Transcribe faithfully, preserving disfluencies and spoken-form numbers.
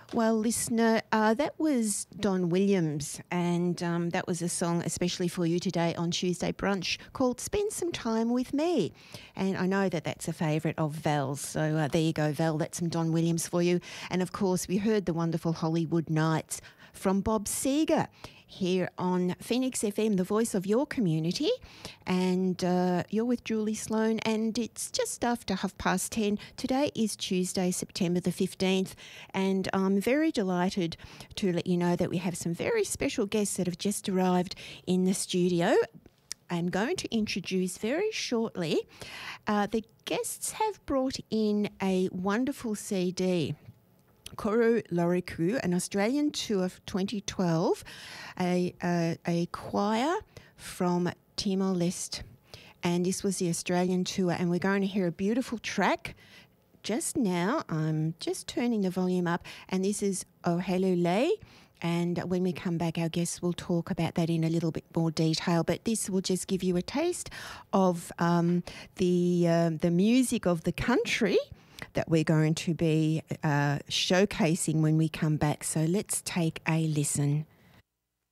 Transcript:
Well, listener, uh, that was Don Williams, and um, that was a song especially for you today on Tuesday Brunch called Spend Some Time With Me. And I know that that's a favourite of Val's, so uh, there you go, Val, that's some Don Williams for you. And, of course, we heard the wonderful Hollywood Nights from Bob Seger here on Phoenix F M, the voice of your community. And uh, you're with Julie Sloan, and it's just after half past ten. Today is Tuesday, September the fifteenth, and I'm very delighted to let you know that we have some very special guests that have just arrived in the studio. I'm going to introduce very shortly. Uh, the guests have brought in a wonderful C D. Koro Loriku, an Australian tour of twenty twelve, a, a, a choir from Timor-Leste. And this was the Australian tour, and we're going to hear a beautiful track just now. I'm just turning the volume up, and this is Ohelule. And when we come back, our guests will talk about that in a little bit more detail. But this will just give you a taste of um, the uh, the music of the country that we're going to be uh, showcasing when we come back. So let's take a listen.